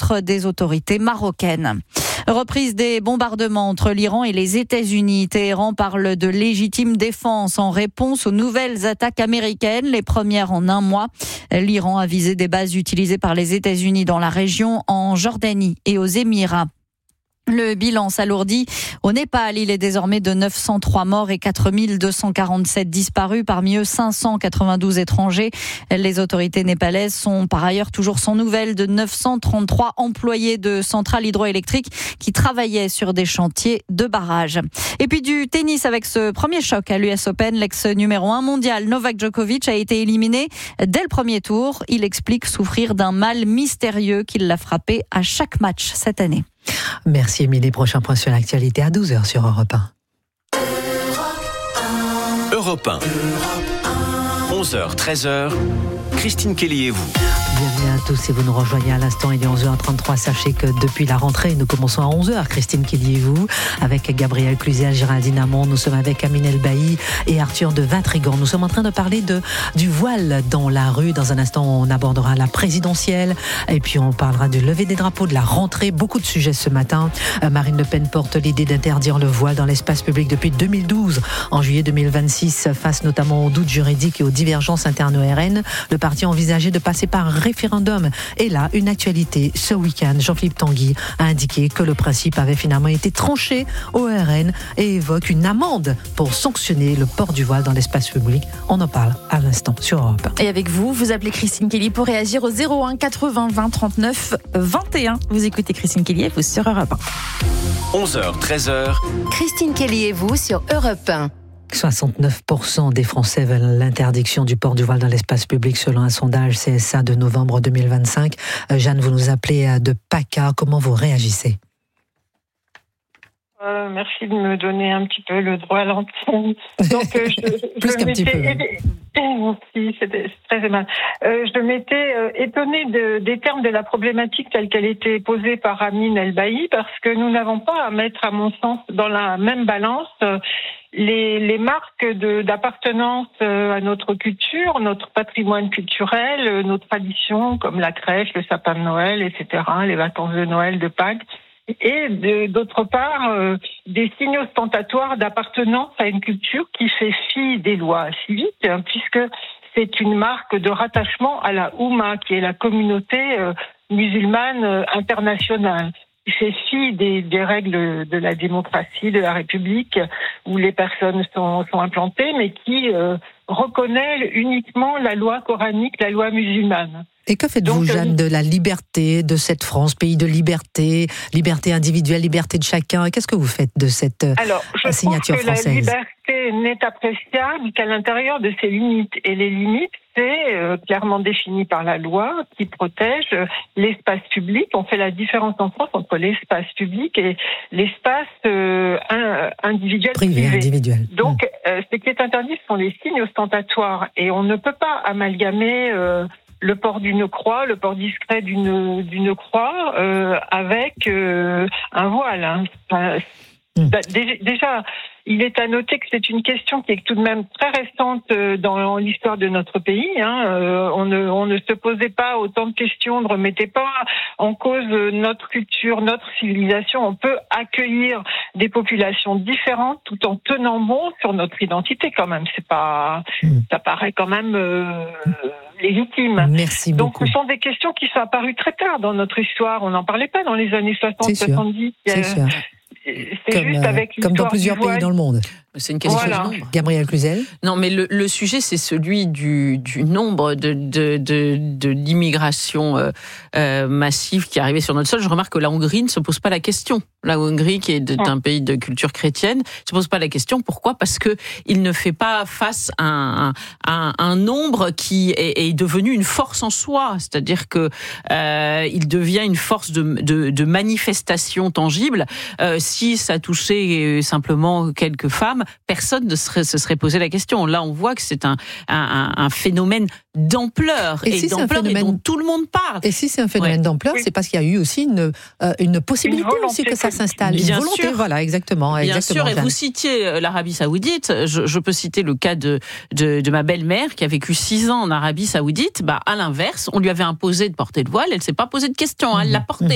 l'encontre des autorités marocaines. Reprise des bombardements entre l'Iran et les États-Unis. Téhéran parle de légitime défense en réponse aux nouvelles attaques américaines, les premières en un mois. L'Iran a visé des bases utilisées par les États-Unis dans la région, en Jordanie et aux Émirats. Le bilan s'alourdit au Népal. Il est désormais de 903 morts et 4247 disparus, parmi eux 592 étrangers. Les autorités népalaises sont par ailleurs toujours sans nouvelles de 933 employés de centrales hydroélectriques qui travaillaient sur des chantiers de barrages. Et puis du tennis avec ce premier choc à l'US Open. L'ex numéro 1 mondial Novak Djokovic a été éliminé dès le premier tour. Il explique souffrir d'un mal mystérieux qui l'a frappé à chaque match cette année. Merci Émilie. Prochain point sur l'actualité à 12h sur Europe 1. Europe 1. 11h, 13h. Christine Kelly et vous. Bienvenue à tous. Si vous nous rejoignez à l'instant, il est 11h33. Sachez que depuis la rentrée, nous commençons à 11h. Christine Kelly et vous, avec Gabriel Cluzel, Géraldine Amont. Nous sommes avec Amine Elbaï et Arthur de Vatrigan. Nous sommes en train de parler du voile dans la rue. Dans un instant, on abordera la présidentielle. Et puis, on parlera du lever des drapeaux, de la rentrée. Beaucoup de sujets ce matin. Marine Le Pen porte l'idée d'interdire le voile dans l'espace public depuis 2012. En juillet 2026, face notamment aux doutes juridiques et aux divergences internes au RN, le parti a envisagé de passer par référendum. Et là, une actualité. Ce week-end, Jean-Philippe Tanguy a indiqué que le principe avait finalement été tranché au RN et évoque une amende pour sanctionner le port du voile dans l'espace public. On en parle à l'instant sur Europe 1. Et avec vous, vous appelez Christine Kelly pour réagir au 01 80 20 39 21. Vous écoutez Christine Kelly et vous sur Europe 1. 11h, 13h. Christine Kelly et vous sur Europe 1. 69% des Français veulent l'interdiction du port du voile dans l'espace public selon un sondage CSA de novembre 2025. Jeanne, vous nous appelez de PACA. Comment vous réagissez ? Merci de me donner un petit peu le droit à l'antenne. Donc, Plus qu'un petit peu. Merci, c'est très aimable. Je m'étais étonnée des termes de la problématique telle qu'elle était posée par Amine Elbaï, parce que nous n'avons pas à mettre, à mon sens, dans la même balance les marques d'appartenance à notre culture, notre patrimoine culturel, nos traditions comme la crèche, le sapin de Noël, etc., les vacances de Noël, de Pâques, et d'autre part des signes ostentatoires d'appartenance à une culture qui fait fi des lois civiques, puisque c'est une marque de rattachement à la Oumma, qui est la communauté musulmane internationale. Il fait fi des règles de la démocratie, de la République, où les personnes sont implantées, mais qui reconnaît uniquement la loi coranique, la loi musulmane. Et que faites-vous, Jeanne, de la liberté de cette France, pays de liberté, liberté individuelle, liberté de chacun? Qu'est-ce que vous faites de cette signature française? La liberté n'est appréciable qu'à l'intérieur de ses limites. Et les limites, c'est clairement défini par la loi qui protège l'espace public. On fait la différence en France entre l'espace public et l'espace individuel privé. Individuel. Donc, ce qui est interdit, ce sont les signes ostentatoires. Et on ne peut pas amalgamer le port d'une croix, le port discret d'une croix avec un voile. Déjà, il est à noter que c'est une question qui est tout de même très récente dans l'histoire de notre pays. On ne se posait pas autant de questions, ne remettait pas en cause notre culture, notre civilisation. On peut accueillir des populations différentes tout en tenant bon sur notre identité quand même. C'est pas, ça paraît quand même légitime. Merci beaucoup. Donc, ce sont des questions qui sont apparues très tard dans notre histoire. On n'en parlait pas dans les années 60, 70. C'est sûr. C'est juste avec l'histoire comme dans plusieurs pays dans le monde. C'est une question de nombre. Gabriel Cluzel. Non, mais le sujet, c'est celui du nombre de l'immigration massive qui est arrivée sur notre sol. Je remarque que la Hongrie ne se pose pas la question. La Hongrie, qui est un pays de culture chrétienne, ne se pose pas la question. Pourquoi ? Parce que il ne fait pas face à un nombre qui est devenu une force en soi. C'est-à-dire que il devient une force de manifestation tangible. Si ça touchait simplement quelques femmes, personne ne se serait posé la question. Là, on voit que c'est un phénomène d'ampleur et si d'ampleur et dont tout le monde parle. Et si c'est un phénomène d'ampleur, c'est parce qu'il y a eu aussi une possibilité aussi que ça s'installe. Une volonté, sûr. Voilà, exactement. Bien sûr, et vous citiez l'Arabie Saoudite. Je peux citer le cas de ma belle-mère qui a vécu 6 ans en Arabie Saoudite. À l'inverse, on lui avait imposé de porter le voile. Elle ne s'est pas posé de questions. Elle l'a porté.